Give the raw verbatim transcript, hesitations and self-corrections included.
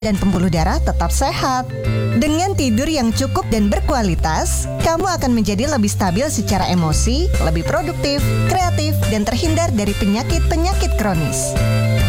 dan pembuluh darah tetap sehat. Dengan tidur yang cukup dan berkualitas, kamu akan menjadi lebih stabil secara emosi, lebih produktif, kreatif, dan terhindar dari penyakit-penyakit kronis.